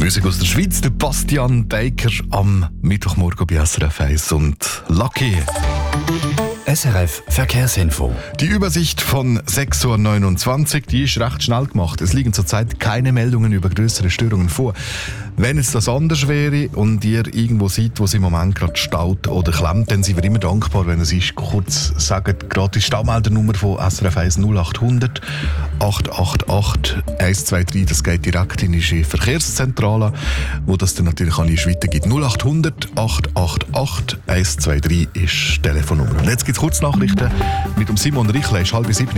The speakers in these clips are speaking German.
Musik aus der Schweiz, der Bastian Baker am Mittwochmorgen bei SRF 1 und Lucky. SRF Verkehrsinfo. Die Übersicht von 6.29 Uhr, die ist recht schnell gemacht. Es liegen zurzeit keine Meldungen über größere Störungen vor. Wenn es das anders wäre und ihr irgendwo seid, wo es im Moment gerade staut oder klemmt, dann sind wir immer dankbar, wenn ihr es kurz sagt. Gerade die Staumeldernummer von SRF 1 0800 888 123. Das geht direkt in die Verkehrszentrale, wo das dann natürlich an die Schweiz gibt. 0800 888 123 ist die Telefonnummer. Und jetzt gibt es Kurznachrichten mit dem Simon Richle, ist 6:30.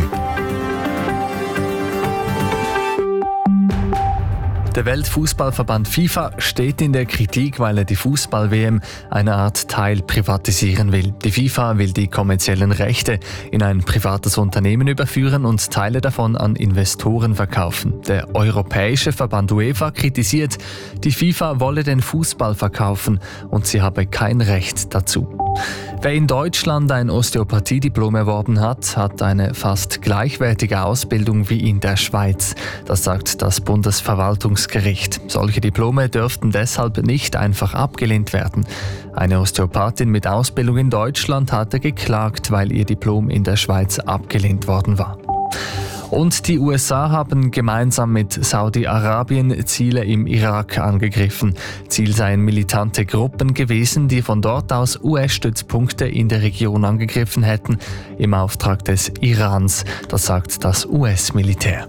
Der Weltfußballverband FIFA steht in der Kritik, weil er die Fußball-WM eine Art Teil privatisieren will. Die FIFA will die kommerziellen Rechte in ein privates Unternehmen überführen und Teile davon an Investoren verkaufen. Der europäische Verband UEFA kritisiert, die FIFA wolle den Fußball verkaufen und sie habe kein Recht dazu. Wer in Deutschland ein Osteopathie-Diplom erworben hat, hat eine fast gleichwertige Ausbildung wie in der Schweiz. Das sagt das Bundesverwaltungsgericht. Solche Diplome dürften deshalb nicht einfach abgelehnt werden. Eine Osteopathin mit Ausbildung in Deutschland hatte geklagt, weil ihr Diplom in der Schweiz abgelehnt worden war. Und die USA haben gemeinsam mit Saudi-Arabien Ziele im Irak angegriffen. Ziel seien militante Gruppen gewesen, die von dort aus US-Stützpunkte in der Region angegriffen hätten, im Auftrag des Irans. Das sagt das US-Militär.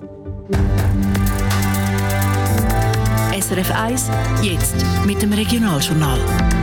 SRF 1, jetzt mit dem Regionaljournal.